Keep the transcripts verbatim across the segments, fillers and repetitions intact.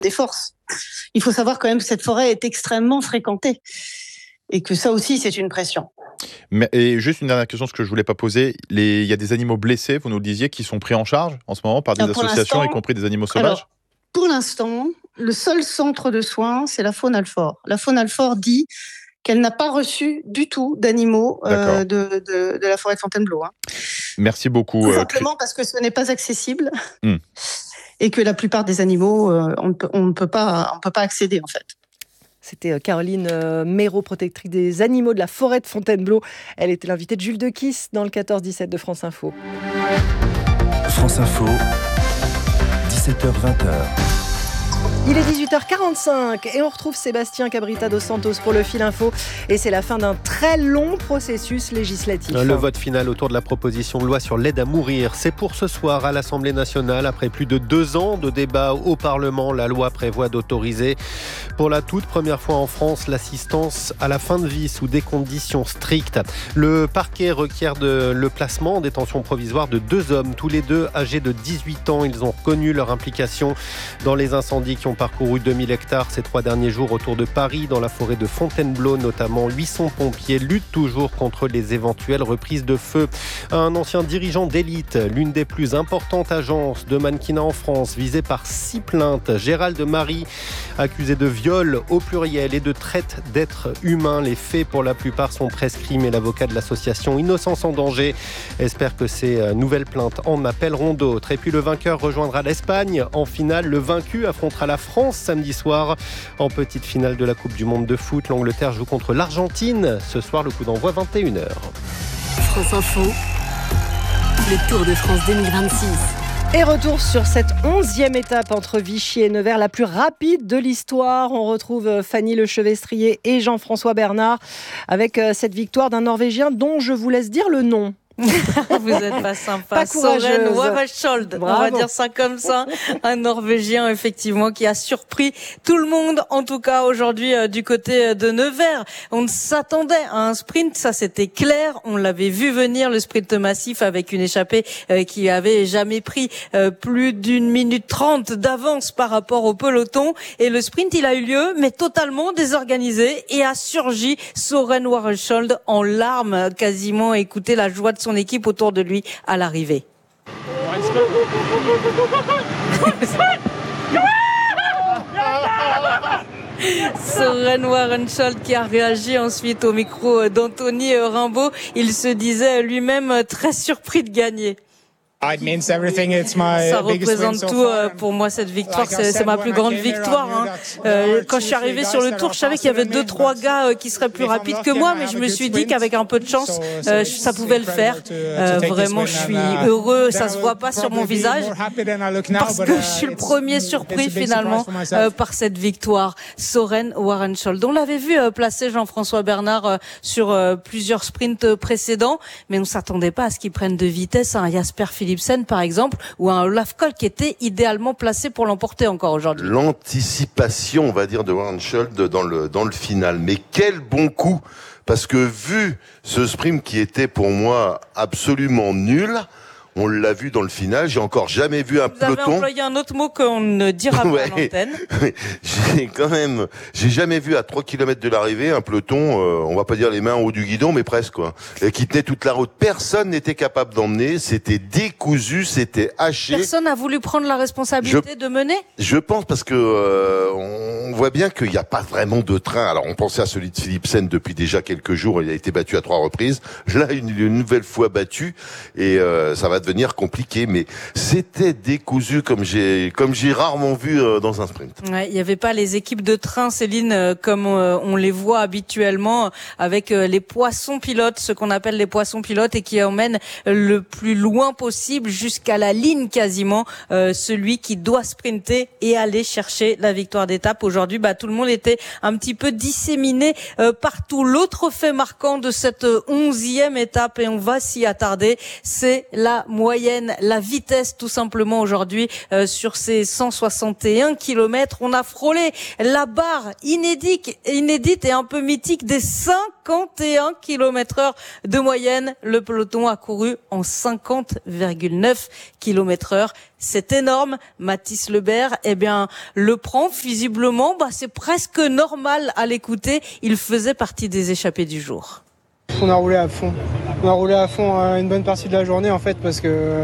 des forces. Il faut savoir quand même que cette forêt est extrêmement fréquentée et que ça aussi, c'est une pression. Mais, et juste une dernière question, ce que je ne voulais pas poser. Les, il y a des animaux blessés, vous nous le disiez, qui sont pris en charge en ce moment par des Alors, associations, y compris des animaux sauvages. Alors, pour l'instant, le seul centre de soins, c'est la Faune Alfort. La Faune Alfort dit qu'elle n'a pas reçu du tout d'animaux euh, de, de, de la forêt de Fontainebleau. Hein. Merci beaucoup. Tout simplement euh, parce que ce n'est pas accessible hmm. et que la plupart des animaux, euh, on ne peut, on ne peut pas, on peut pas accéder en fait. C'était Caroline Méraud, protectrice des animaux de la forêt de Fontainebleau. Elle était l'invitée de Jules Dequisse dans le quatorze dix-sept de France Info. France Info, dix-sept heures vingt. Il est dix-huit heures quarante-cinq et on retrouve Sébastien Cabrita dos Santos pour le Fil Info. Et c'est la fin d'un très long processus législatif. Le vote final autour de la proposition de loi sur l'aide à mourir, c'est pour ce soir à l'Assemblée nationale. Après plus de deux ans de débat au Parlement, la loi prévoit d'autoriser pour la toute première fois en France l'assistance à la fin de vie sous des conditions strictes. Le parquet requiert de, le placement en détention provisoire de deux hommes, tous les deux âgés de dix-huit ans. Ils ont reconnu leur implication dans les incendies qui ont parcouru deux mille hectares ces trois derniers jours autour de Paris, dans la forêt de Fontainebleau notamment. huit cents pompiers luttent toujours contre les éventuelles reprises de feu. Un ancien dirigeant d'élite, l'une des plus importantes agences de mannequinat en France, visé par six plaintes. Gérald Marie, accusé de viol au pluriel et de traite d'êtres humains. Les faits pour la plupart sont prescrits, mais l'avocat de l'association Innocence en danger espère que ces nouvelles plaintes en appelleront d'autres. Et puis le vainqueur rejoindra l'Espagne en finale. Le vaincu affrontera la France samedi soir en petite finale de la Coupe du Monde de foot. L'Angleterre joue contre l'Argentine. Ce soir, le coup d'envoi vingt et une heures. France Info, le Tour de France deux mille vingt-six. Et retour sur cette onzième étape entre Vichy et Nevers, la plus rapide de l'histoire. On retrouve Fanny Lechevestrier et Jean-François Bernard avec cette victoire d'un Norvégien dont je vous laisse dire le nom. Vous n'êtes pas sympa. Pas Soren Wareskjold, on va dire ça comme ça. Un Norvégien, effectivement, qui a surpris tout le monde, en tout cas aujourd'hui euh, du côté de Nevers. On s'attendait à un sprint, ça c'était clair. On l'avait vu venir, le sprint massif avec une échappée euh, qui avait jamais pris euh, plus d'une minute trente d'avance par rapport au peloton. Et le sprint, il a eu lieu, mais totalement désorganisé, et a surgi Soren Wareskjold en larmes, quasiment. Écoutez la joie de son équipe autour de lui à l'arrivée. Soren Wareskjold qui a réagi ensuite au micro d'Anthony Rimbaud. Il se disait lui-même très surpris de gagner. Ça représente tout pour moi, cette victoire. C'est, c'est ma plus grande victoire. Hein. Euh, quand je suis arrivée sur le tour, je savais qu'il y avait deux, trois gars qui seraient plus rapides que moi, mais je me suis dit qu'avec un peu de chance, euh, ça pouvait le faire. Euh, vraiment, je suis heureux. Ça se voit pas sur mon visage parce que je suis le premier surpris finalement euh, par cette victoire. Soren Wareskjold. On l'avait vu euh, placer Jean-François Bernard euh, sur euh, plusieurs sprints précédents, mais on s'attendait pas à ce qu'il prenne de vitesse. Un Jasper Philipsen par exemple, ou un Olaf Koll qui était idéalement placé pour l'emporter encore aujourd'hui. L'anticipation, on va dire, de Wareskjold dans le, dans le final. Mais quel bon coup! Parce que vu ce sprint qui était pour moi absolument nul, on l'a vu dans le final. J'ai encore jamais vu un Vous peloton. Vous avez employé un autre mot qu'on ne dira ouais, pas à l'antenne. J'ai quand même, j'ai jamais vu à trois kilomètres de l'arrivée un peloton, euh, on va pas dire les mains en haut du guidon, mais presque quoi, et qui tenait toute la route. Personne n'était capable d'emmener. C'était décousu, c'était haché. Personne n'a voulu prendre la responsabilité je, de mener. Je pense parce que euh, on voit bien qu'il n'y a pas vraiment de train. Alors on pensait à celui de Philipsen depuis déjà quelques jours. Il a été battu à trois reprises. Là, une, une nouvelle fois battu, et euh, ça va devenir compliqué, mais c'était décousu comme j'ai comme j'ai rarement vu euh, dans un sprint. Ouais, il y avait pas les équipes de train, Céline, euh, comme euh, on les voit habituellement, avec euh, les poissons pilotes, ce qu'on appelle les poissons pilotes, et qui emmènent le plus loin possible jusqu'à la ligne quasiment euh, celui qui doit sprinter et aller chercher la victoire d'étape. Aujourd'hui, bah tout le monde était un petit peu disséminé euh, partout. L'autre fait marquant de cette onzième étape, et on va s'y attarder, c'est la moyenne, la vitesse tout simplement aujourd'hui euh, sur ces cent soixante et un kilomètres. On a frôlé la barre inédite, inédite et un peu mythique des cinquante et un kilomètres heure de moyenne. Le peloton a couru en cinquante virgule neuf kilomètres heure. C'est énorme. Mathis Lebert, eh bien, le prend visiblement. Bah, c'est presque normal à l'écouter. Il faisait partie des échappés du jour. On a roulé à fond. On a roulé à fond une bonne partie de la journée en fait parce que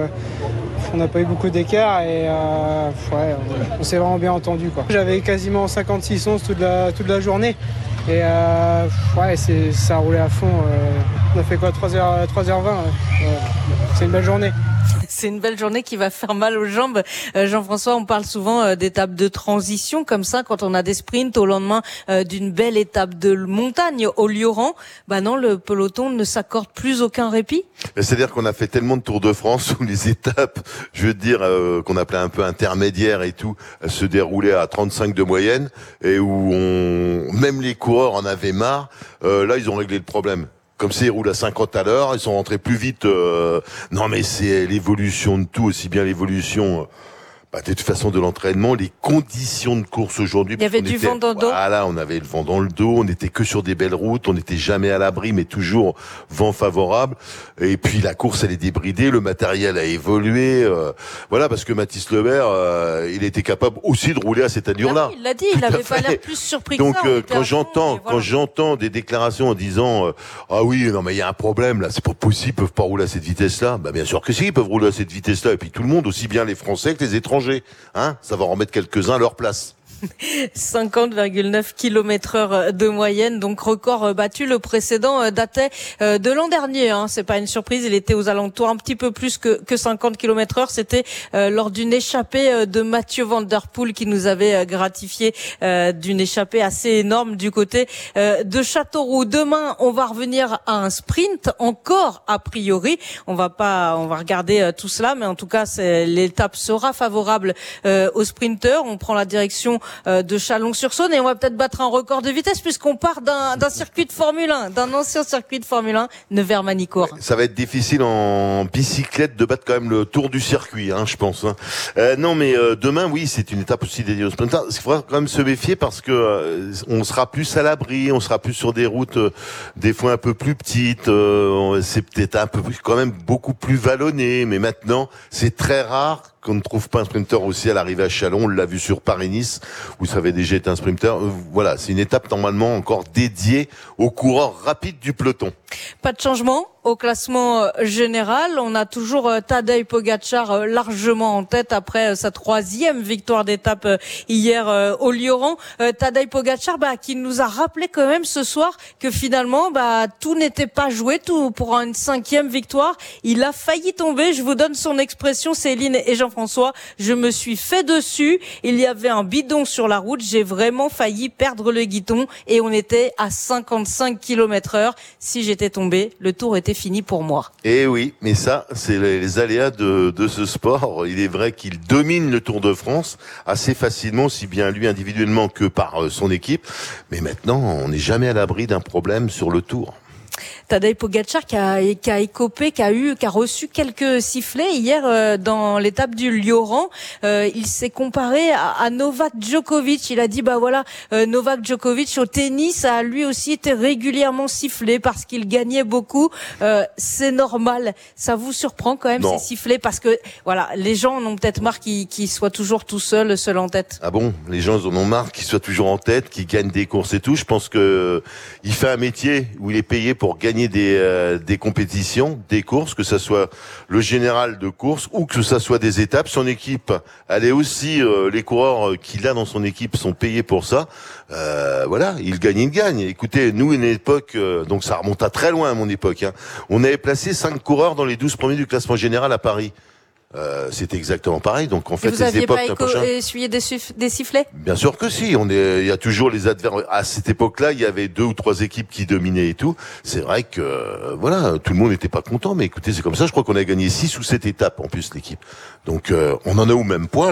on n'a pas eu beaucoup d'écart et euh, ouais, on, on s'est vraiment bien entendu quoi. J'avais quasiment cinquante-six onces toute la toute la journée et euh, ouais, c'est ça a roulé à fond. Euh, on a fait quoi trois heures vingt. Ouais. C'est une belle journée. C'est une belle journée qui va faire mal aux jambes. Euh, Jean-François, on parle souvent euh, d'étapes de transition comme ça quand on a des sprints au lendemain euh, d'une belle étape de montagne au Lioran. Bah non, le peloton ne s'accorde plus aucun répit. C'est-à-dire qu'on a fait tellement de Tours de France où les étapes, je veux dire, euh, qu'on appelait un peu intermédiaires et tout, se déroulaient à trente-cinq de moyenne et où on, même les coureurs en avaient marre. Euh, là, ils ont réglé le problème. Comme c'est, ils roulent à cinquante à l'heure, ils sont rentrés plus vite. Euh... Non, mais c'est l'évolution de tout, aussi bien l'évolution, euh, bah, de toute façon, de l'entraînement, les conditions de course aujourd'hui. Il y avait du était, vent dans le dos. Voilà, on avait le vent dans le dos, on n'était que sur des belles routes, on n'était jamais à l'abri, mais toujours vent favorable. Et puis la course, elle est débridée, le matériel a évolué. Euh... Voilà, parce que Mathis Lebert, euh, il était capable aussi de rouler à cette allure-là. Ah oui, il l'a dit, il n'avait pas l'air plus surpris Donc, que ça. Donc, euh, quand j'entends, voilà. quand j'entends des déclarations en disant, euh, ah oui, non mais il y a un problème là, c'est pas possible, ils peuvent pas rouler à cette vitesse-là. Bah bien sûr que si, ils peuvent rouler à cette vitesse-là. Et puis tout le monde, aussi bien les Français que les étrangers, hein. Ça va en remettre quelques-uns à leur place. cinquante virgule neuf kilomètres heure de moyenne, donc record battu. Le précédent datait de l'an dernier, hein. C'est pas une surprise, il était aux alentours un petit peu plus que, que cinquante kilomètres heure. C'était euh, lors d'une échappée de Mathieu Van Der Poel qui nous avait gratifié euh, d'une échappée assez énorme du côté euh, de Châteauroux. Demain, on va revenir à un sprint encore a priori. On va pas, on va regarder euh, tout cela, mais en tout cas, c'est, l'étape sera favorable euh, aux sprinteurs. On prend la direction de Chalon-sur-Saône et on va peut-être battre un record de vitesse puisqu'on part d'un, d'un circuit de Formule un, d'un ancien circuit de Formule un, Nevers-Manicourt. Ça va être difficile en bicyclette de battre quand même le tour du circuit, hein, je pense. Hein. Euh, non, mais euh, demain, oui, c'est une étape aussi dédiée aux sprinters. Il faudra quand même se méfier parce que euh, on sera plus à l'abri, on sera plus sur des routes euh, des fois un peu plus petites. Euh, c'est peut-être un peu plus, quand même beaucoup plus vallonné, mais maintenant, c'est très rare qu'on ne trouve pas un sprinter aussi à l'arrivée à Chalon. On l'a vu sur Paris-Nice, où ça avait déjà été un sprinter. Voilà, c'est une étape normalement encore dédiée aux coureurs rapides du peloton. Pas de changement au classement général. On a toujours Tadej Pogačar largement en tête après sa troisième victoire d'étape hier au Lioran. Tadej Pogačar, bah, qui nous a rappelé quand même ce soir que finalement, bah, tout n'était pas joué, tout pour une cinquième victoire. Il a failli tomber. Je vous donne son expression, Céline et Jean-François. Je me suis fait dessus. Il y avait un bidon sur la route. J'ai vraiment failli perdre le guidon et on était à cinquante-cinq kilomètres heure. Si j'étais tombé, le tour était fini pour moi. Eh oui, mais ça, c'est les aléas de, de ce sport. Il est vrai qu'il domine le Tour de France assez facilement, aussi bien lui individuellement que par son équipe. Mais maintenant, on n'est jamais à l'abri d'un problème sur le Tour. Tadej Pogačar qui a, qui a écopé, qui a eu, qui a reçu quelques sifflets hier euh, dans l'étape du Lioran. Euh, il s'est comparé à, à Novak Djokovic. Il a dit bah voilà, euh, Novak Djokovic au tennis a lui aussi été régulièrement sifflé parce qu'il gagnait beaucoup. Euh, c'est normal. Ça vous surprend quand même non. ces sifflets parce que voilà, les gens en ont peut-être marre qu'il, qu'il soit toujours tout seul, seul en tête. Ah bon, les gens en ont marre qu'il soit toujours en tête, qu'il gagne des courses et tout. Je pense que il fait un métier où il est payé pour gagner des euh, des compétitions, des courses, que ça soit le général de course ou que ça soit des étapes. Son équipe, elle est aussi euh, les coureurs qu'il a dans son équipe sont payés pour ça. Euh, voilà, il gagne, il gagne. Écoutez, nous une époque, euh, donc ça remonte à très loin à mon époque. Hein, on avait placé cinq coureurs dans les douze premiers du classement général à Paris. Euh, c'était exactement pareil. Donc en fait, vous les aviez époques pas éco- essuyé des, suff- des sifflets? Bien sûr que si. On est, il y a toujours les adversaires. À cette époque-là, il y avait deux ou trois équipes qui dominaient et tout. C'est vrai que euh, voilà, tout le monde n'était pas content. Mais écoutez, c'est comme ça. Je crois qu'on a gagné six ou sept étapes en plus l'équipe. Donc euh, on en a au même point là.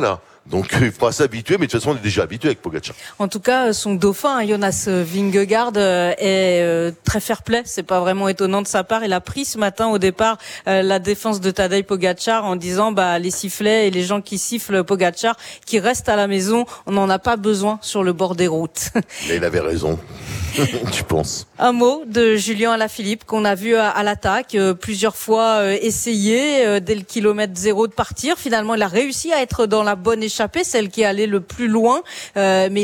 Donc il faudra s'habituer, mais de toute façon on est déjà habitué avec Pogacar. En tout cas, son dauphin, Jonas Vingegaard, est très fair-play. C'est pas vraiment étonnant de sa part. Il a pris ce matin au départ la défense de Tadej Pogacar en disant bah les sifflets et les gens qui sifflent Pogacar qui restent à la maison, on n'en a pas besoin sur le bord des routes. Mais il avait raison. Tu penses? Un mot de Julien Alaphilippe qu'on a vu à, à l'attaque euh, plusieurs fois euh, essayer euh, dès le kilomètre zéro de partir. Finalement, il a réussi à être dans la bonne échappée, celle qui allait le plus loin. Euh, mais